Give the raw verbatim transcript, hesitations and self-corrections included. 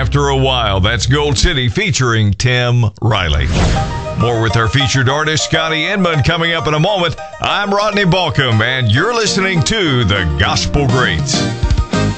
After a While. That's Gold City featuring Tim Riley. More with our featured artist, Scotty Inman, coming up in a moment. I'm Rodney Balcom, and you're listening to The Gospel Greats.